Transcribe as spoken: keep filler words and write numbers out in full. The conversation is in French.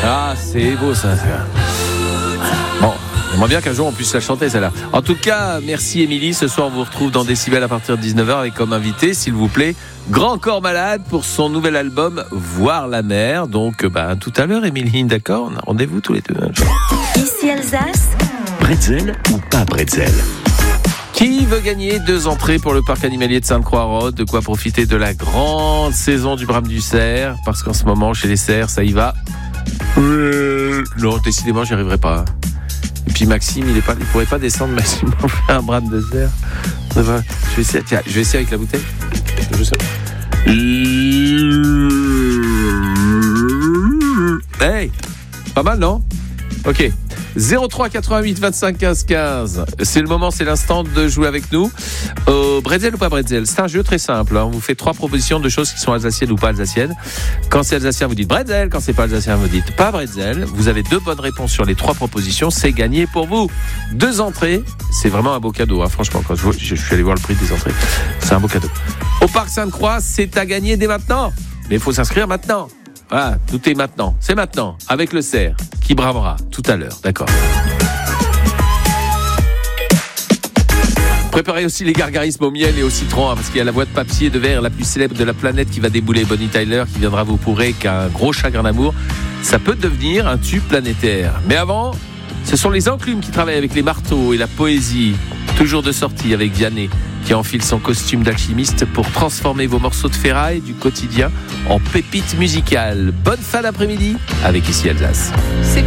Ah, c'est beau ça. Bon, j'aimerais bien qu'un jour on puisse la chanter celle-là. En tout cas, merci Émilie. Ce soir, on vous retrouve dans Décibel à partir de dix-neuf heures avec comme invité, s'il vous plaît, Grand Corps Malade pour son nouvel album Voir la mer. Donc, bah, tout à l'heure, Émilie, d'accord? On a rendez-vous tous les deux. Ici Alsace. Bretzel ou pas bretzel? Qui veut gagner deux entrées pour le parc animalier de Sainte-Croix-Rode? De quoi profiter de la grande saison du Brame du Cerf, parce qu'en ce moment, chez les cerfs, ça y va. Euh, non, décidément, j'y arriverai pas. Et puis Maxime, il ne pourrait pas descendre Maxime pour faire un Brame de cerf. Je vais essayer, tiens, je vais essayer avec la bouteille. Je sais. Hey, pas mal, non? Ok. zéro trois quatre-vingt-huit vingt-cinq quinze quinze. C'est le moment, c'est l'instant de jouer avec nous. Euh, bretzel ou pas bretzel? C'est un jeu très simple. Hein. On vous fait trois propositions de choses qui sont alsaciennes ou pas alsaciennes. Quand c'est alsacien, vous dites bretzel. Quand c'est pas alsacien, vous dites pas bretzel. Vous avez deux bonnes réponses sur les trois propositions. C'est gagné pour vous. Deux entrées. C'est vraiment un beau cadeau. Hein. Franchement, quand je, vois, je suis allé voir le prix des entrées. C'est un beau cadeau. Au Parc Sainte-Croix, c'est à gagner dès maintenant. Mais il faut s'inscrire maintenant. Voilà, tout est maintenant. C'est maintenant. Avec le cerf qui bramera tout à l'heure. D'accord. Préparez aussi les gargarismes au miel et au citron, hein, parce qu'il y a la boîte papier de verre la plus célèbre de la planète qui va débouler. Bonnie Tyler qui viendra vous prouver qu'un gros chagrin d'amour, ça peut devenir un tube planétaire. Mais avant, ce sont les enclumes qui travaillent avec les marteaux et la poésie. Toujours de sortie avec Vianney, qui enfile son costume d'alchimiste pour transformer vos morceaux de ferraille du quotidien en pépites musicales. Bonne fin d'après-midi avec Ici Alsace.